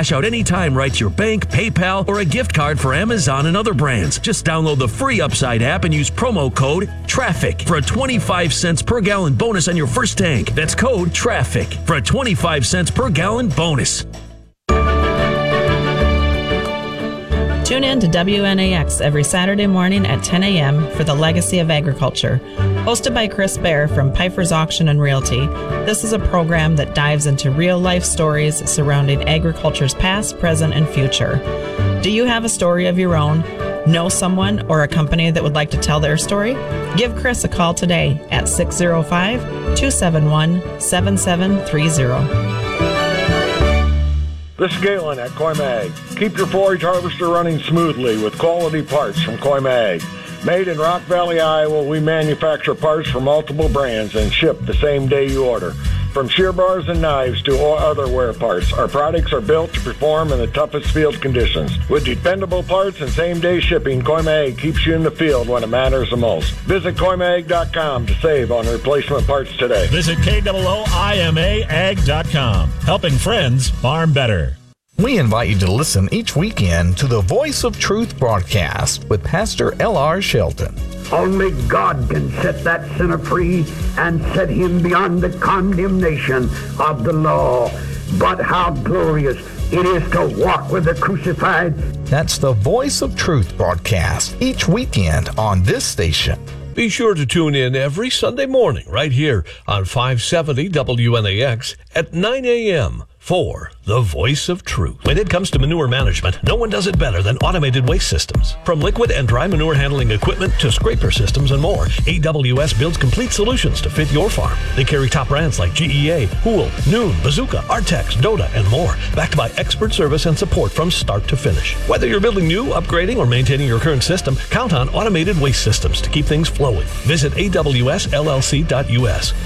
cash out anytime right to your bank, PayPal, or a gift card for Amazon and other brands. Just download the free Upside app and use promo code TRAFFIC for a 25 cents per gallon bonus on your first tank. That's code TRAFFIC for a 25 cents per gallon bonus. Tune in to WNAX every Saturday morning at 10 a.m. for the Legacy of Agriculture. Hosted by Chris Baer from Piper's Auction and Realty, this is a program that dives into real-life stories surrounding agriculture's past, present, and future. Do you have a story of your own? Know someone or a company that would like to tell their story? Give Chris a call today at 605-271-7730. This is Galen at Coy Mag. Keep your forage harvester running smoothly with quality parts from Coy Mag. Made in Rock Valley, Iowa, we manufacture parts for multiple brands and ship the same day you order. From shear bars and knives to other wear parts, our products are built to perform in the toughest field conditions. With dependable parts and same-day shipping, Coy Mag keeps you in the field when it matters the most. Visit CoyMag.com to save on replacement parts today. Visit KOOIMAAG.com. Helping friends farm better. We invite you to listen each weekend to the Voice of Truth broadcast with Pastor L.R. Shelton. Only God can set that sinner free and set him beyond the condemnation of the law. But how glorious it is to walk with the crucified. That's the Voice of Truth broadcast each weekend on this station. Be sure to tune in every Sunday morning right here on 570 WNAX at 9 a.m. for the Voice of Truth. When it comes to manure management, no one does it better than Automated Waste Systems. From liquid and dry manure handling equipment to scraper systems and more, AWS builds complete solutions to fit your farm. They carry top brands like GEA, Hool, Noon, Bazooka, Artex, Doda, and more, backed by expert service and support from start to finish. Whether you're building new, upgrading, or maintaining your current system, count on Automated Waste Systems to keep things flowing. Visit awsllc.us